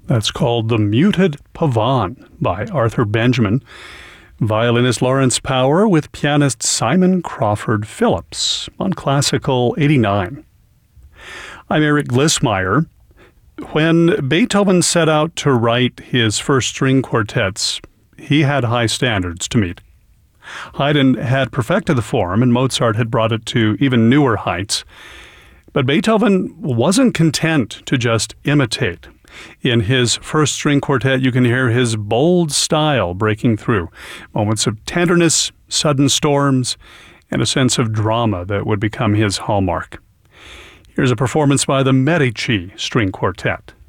That's called The Muted Pavane by Arthur Benjamin. Violinist Lawrence Power with pianist Simon Crawford Phillips on Classical 89. I'm Eric Glissmeyer. When Beethoven set out to write his first string quartets, he had high standards to meet. Haydn had perfected the form, and Mozart had brought it to even newer heights. But Beethoven wasn't content to just imitate. In his first string quartet, you can hear his bold style breaking through. Moments of tenderness, sudden storms, and a sense of drama that would become his hallmark. Here's a performance by the Medici String Quartet.